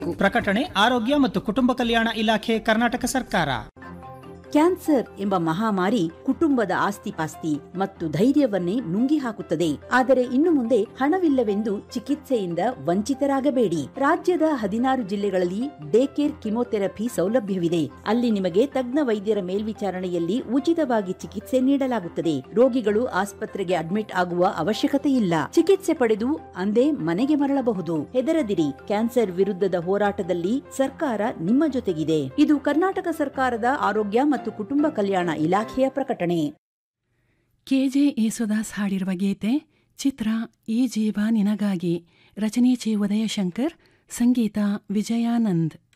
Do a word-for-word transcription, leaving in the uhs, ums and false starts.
ಪ್ರಕಟಣೆ ಆರೋಗ್ಯ ಮತ್ತು ಕುಟುಂಬ ಕಲ್ಯಾಣ ಇಲಾಖೆ, ಕರ್ನಾಟಕ ಸರ್ಕಾರ. ಕ್ಯಾನ್ಸರ್ ಎಂಬ ಮಹಾಮಾರಿ ಕುಟುಂಬದ ಆಸ್ತಿಪಾಸ್ತಿ ಮತ್ತು ಧೈರ್ಯವನ್ನೇ ನುಂಗಿ ಹಾಕುತ್ತದೆ. ಆದರೆ ಇನ್ನು ಮುಂದೆ ಹಣವಿಲ್ಲವೆಂದು ಚಿಕಿತ್ಸೆಯಿಂದ ವಂಚಿತರಾಗಬೇಡಿ. ರಾಜ್ಯದ ಹದಿನಾರು ಜಿಲ್ಲೆಗಳಲ್ಲಿ ಡೇ ಕೇರ್ ಕಿಮೋಥೆರಪಿ ಸೌಲಭ್ಯವಿದೆ. ಅಲ್ಲಿ ನಿಮಗೆ ತಜ್ಞ ವೈದ್ಯರ ಮೇಲ್ವಿಚಾರಣೆಯಲ್ಲಿ ಉಚಿತವಾಗಿ ಚಿಕಿತ್ಸೆ ನೀಡಲಾಗುತ್ತದೆ. ರೋಗಿಗಳು ಆಸ್ಪತ್ರೆಗೆ ಅಡ್ಮಿಟ್ ಆಗುವ ಅವಶ್ಯಕತೆ ಇಲ್ಲ. ಚಿಕಿತ್ಸೆ ಪಡೆದು ಅಂದೇ ಮನೆಗೆ ಮರಳಬಹುದು. ಹೆದರದಿರಿ, ಕ್ಯಾನ್ಸರ್ ವಿರುದ್ಧದ ಹೋರಾಟದಲ್ಲಿ ಸರ್ಕಾರ ನಿಮ್ಮ ಜೊತೆಗಿದೆ. ಇದು ಕರ್ನಾಟಕ ಸರ್ಕಾರದ ಆರೋಗ್ಯ ಮತ್ತು ಕುಟುಂಬ ಕಲ್ಯಾಣ ಇಲಾಖೆಯ ಪ್ರಕಟಣೆ. ಕೆಜೆ ಯೇಸುದಾಸ್ ಹಾಡಿರುವ ಗೀತೆ, ಚಿತ್ರ ಈ ಜೀವ ನಿನಗಾಗಿ, ರಚನೆ ಚಿ ಉದಯಶಂಕರ್, ಸಂಗೀತ ವಿಜಯಾನಂದ್.